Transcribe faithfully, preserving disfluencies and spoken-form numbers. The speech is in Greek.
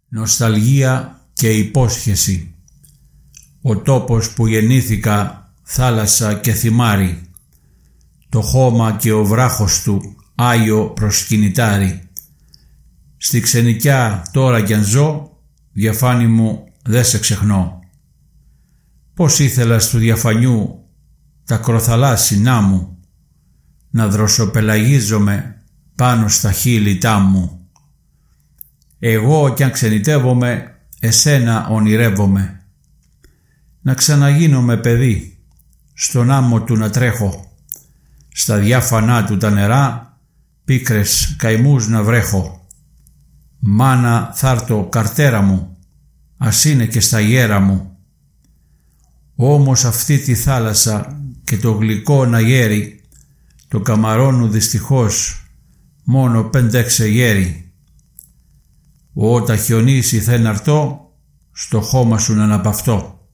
νοσταλγία και υπόσχεση. Ο τόπος που γεννήθηκα, θάλασσα και θυμάρι, το χώμα και ο βράχος του Άγιο προσκυνητάρι. Στη ξενικιά τώρα κι αν ζω, διαφάνη μου δε σε ξεχνώ. Πώς ήθελα στου διαφανιού τα κροθαλάσσινά μου, να δροσοπελαγίζομαι πάνω στα χείλητά μου. Εγώ κι αν ξενιτεύομαι, εσένα ονειρεύομαι, να ξαναγίνομαι παιδί, στον άμμο του να τρέχω, στα διάφανά του τα νερά, πίκρες καημούς να βρέχω. Μάνα θάρτο καρτέρα μου, ας είναι και στα γέρα μου. Όμως αυτή τη θάλασσα και το γλυκό να γέρει, το καμαρώνου δυστυχώς μόνο πέντε-έξι γέρι. Όταν χιονίσει θα εναρτώ, στο χώμα σου να αναπαυτώ.